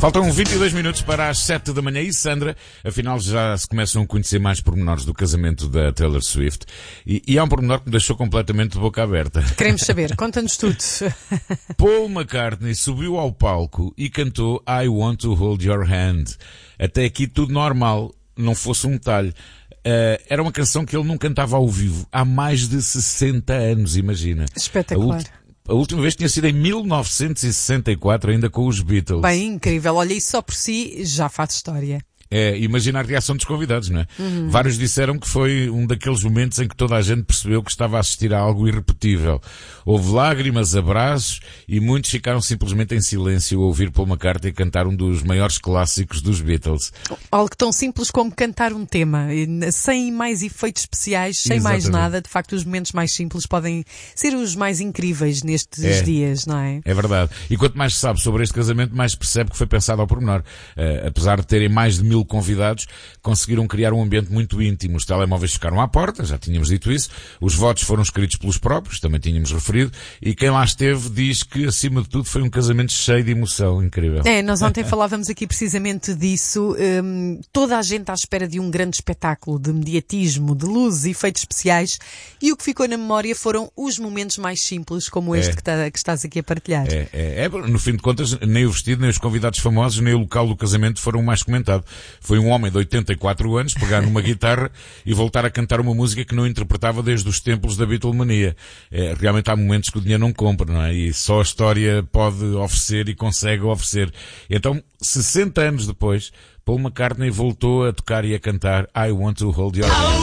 Faltam 22 minutos para as 7 da manhã e Sandra, afinal já se começam a conhecer mais pormenores do casamento da Taylor Swift e há um pormenor que me deixou completamente de boca aberta. Queremos saber, conta-nos tudo. Paul McCartney subiu ao palco e cantou I Want to Hold Your Hand. Até aqui tudo normal, não fosse um detalhe. Era uma canção que ele não cantava ao vivo há mais de 60 anos, imagina. Espetacular. A última vez tinha sido em 1964, ainda com os Beatles. Bem, incrível. Olha, isso só por si já faz história. Imagina a reação dos convidados, não é? Vários disseram que foi um daqueles momentos em que toda a gente percebeu que estava a assistir a algo irrepetível. Houve lágrimas, abraços e muitos ficaram simplesmente em silêncio a ouvir Paul McCartney cantar um dos maiores clássicos dos Beatles. Algo tão simples como cantar um tema, sem mais efeitos especiais, sem mais nada. De facto, os momentos mais simples podem ser os mais incríveis nestes dias, não é? É verdade. E quanto mais se sabe sobre este casamento, mais se percebe que foi pensado ao pormenor. Apesar de terem mais de 1000 convidados, conseguiram criar um ambiente muito íntimo. Os telemóveis ficaram à porta, já tínhamos dito isso. Os votos foram escritos pelos próprios, também tínhamos referido. E quem lá esteve diz que, acima de tudo, foi um casamento cheio de emoção. Incrível. Nós ontem falávamos aqui precisamente disso. Toda a gente à espera de um grande espetáculo, de mediatismo, de luzes e efeitos especiais. E o que ficou na memória foram os momentos mais simples, como este que estás aqui a partilhar. No fim de contas, nem o vestido, nem os convidados famosos, nem o local do casamento foram o mais comentado. Foi um homem de 84 anos pegar numa guitarra e voltar a cantar uma música que não interpretava desde os tempos da Beatlemania. Realmente há momentos que o dinheiro não compra, não é? E só a história pode oferecer e consegue oferecer. Então, 60 anos depois, Paul McCartney voltou a tocar e a cantar I Want to Hold Your Hand.